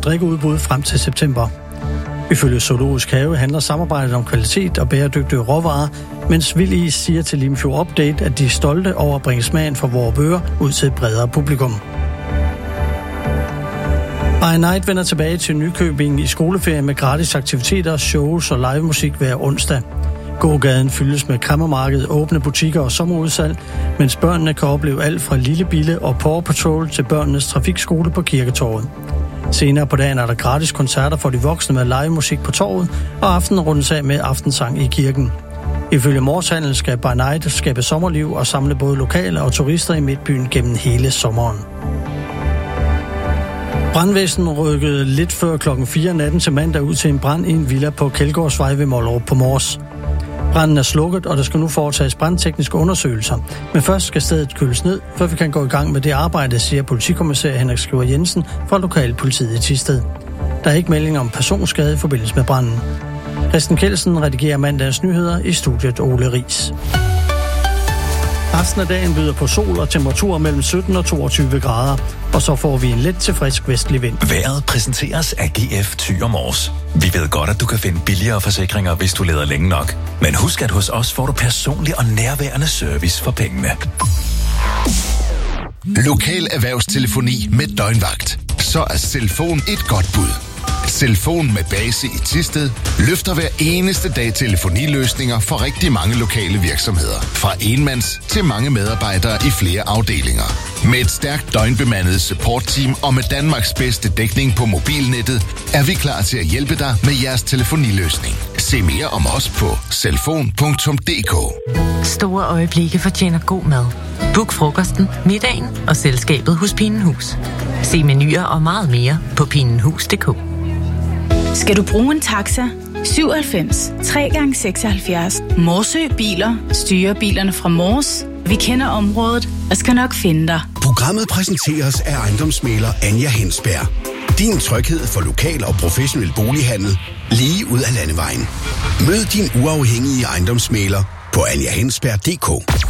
og drikkeudbud frem til september. Ifølge Zoologisk Have handler samarbejdet om kvalitet og bæredygtige råvarer, mens Willis siger til Limfjord Update, at de er stolte over at bringe smagen for vores bøger ud til et bredere publikum. By Night vender tilbage til Nykøbing i skoleferien med gratis aktiviteter, shows og livemusik hver onsdag. Gågaden fyldes med krammermarked, åbne butikker og sommerudsalg, mens børnene kan opleve alt fra Lille Bille og Paw Patrol til børnenes trafikskole på Kirketorvet. Senere på dagen er der gratis koncerter for de voksne med livemusik på torvet, og aftenen rundes af med aftensang i kirken. Ifølge Morshandel skal By Night skabe sommerliv og samle både lokale og turister i Midtbyen gennem hele sommeren. Brandvæsenet rykkede lidt før klokken 4 natten til mandag ud til en brand i en villa på Kjeldgårdsvej ved Mollerup på Mors. Branden er slukket, og der skal nu foretages brandtekniske undersøgelser. Men først skal stedet køles ned, før vi kan gå i gang med det arbejde, siger politikommissær Henrik Skriver Jensen fra Lokalpolitiet i Thisted. Der er ikke meldinger om personskade i forbindelse med branden. Christian Kjeldsen redigerer mandagens nyheder i studiet Ole Riis. Resten af dagen byder på sol og temperaturer mellem 17 og 22 grader, og så får vi en let til frisk vestlig vind. Vejret præsenteres af GF Thy & Mors. Vi ved godt, at du kan finde billigere forsikringer, hvis du leder længe nok. Men husk, at hos os får du personlig og nærværende service for pengene. Lokal erhvervstelefoni med døgnvagt. Så er Cellfon et godt bud. Cellfon med base i Thisted løfter hver eneste dag telefoniløsninger for rigtig mange lokale virksomheder. Fra enmands til mange medarbejdere i flere afdelinger. Med et stærkt døgnbemandet supportteam og med Danmarks bedste dækning på mobilnettet, er vi klar til at hjælpe dig med jeres telefoniløsning. Se mere om os på cellfon.dk. Store øjeblikke fortjener god mad. Book frokosten, middagen og selskabet hos Pinenhus. Se menuer og meget mere på pinenhus.dk. Skal du bruge en taxa? 97 3x76. Morsø Biler styrer bilerne fra Mors. Vi kender området og skal nok finde dig. Programmet præsenteres af ejendomsmægler Anja Hensberg. Din tryghed for lokal og professionel bolighandel lige ud af landevejen. Mød din uafhængige ejendomsmægler på anjahensberg.dk.